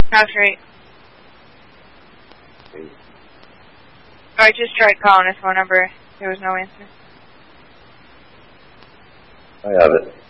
That's right. I just tried calling his phone number. There was no answer. I have it.